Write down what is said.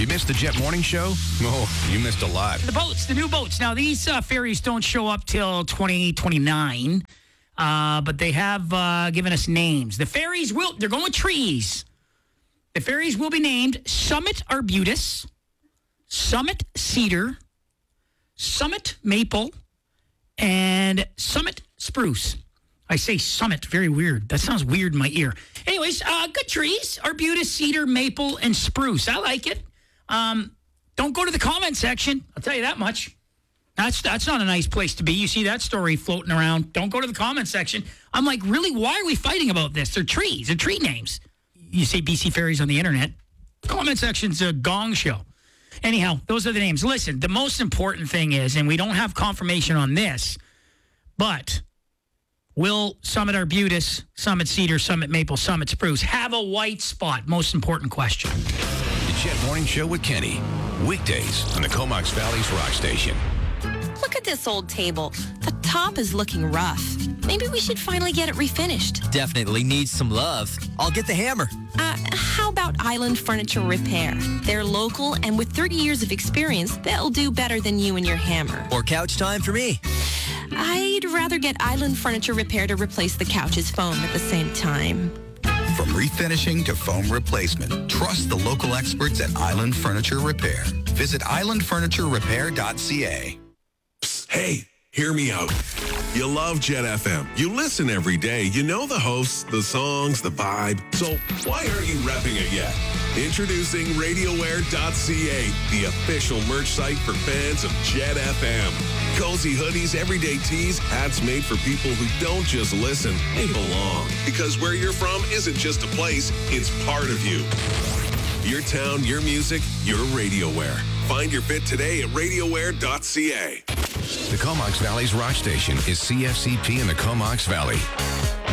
You missed the Jet Morning Show? Oh, you missed a lot. The new boats. Now, these ferries don't show up till 2029, but they have given us names. The ferries they're going with trees. The ferries will be named Summit Arbutus, Summit Cedar, Summit Maple, and Summit Spruce. I say summit, very weird. That sounds weird in my ear. Anyways, good trees, Arbutus, Cedar, Maple, and Spruce. I like it. Don't go to the comment section. I'll tell you that much. That's not a nice place to be. You see that story floating around. Don't go to the comment section. I'm like, really? Why are we fighting about this? They're trees. They're tree names. You say BC Ferries on the internet. Comment section's a gong show. Anyhow, those are the names. Listen, the most important thing is, and we don't have confirmation on this, but will Summit Arbutus, Summit Cedar, Summit Maple, Summit Spruce have a white spot? Most important question. The Jet Morning Show with Kenny. Weekdays on the Comox Valley's Rock Station. Look at this old table. The top is looking rough. Maybe we should finally get it refinished. Definitely needs some love. I'll get the hammer. How about Island Furniture Repair? They're local, and with 30 years of experience, they'll do better than you and your hammer. Or couch time for me. I'd rather get Island Furniture Repair to replace the couch's foam at the same time. From refinishing to foam replacement, trust the local experts at Island Furniture Repair. Visit islandfurniturerepair.ca. Hey, hear me out. You love Jet FM. You listen every day. You know the hosts, the songs, the vibe. So why aren't you repping it yet? Introducing RadioWare.ca, the official merch site for fans of Jet FM. Cozy hoodies, everyday tees, hats made for people who don't just listen, they belong. Because where you're from isn't just a place, it's part of you. Your town, your music, your RadioWare. Find your fit today at RadioWare.ca. The Comox Valley's Rock Station is CFCP in the Comox Valley.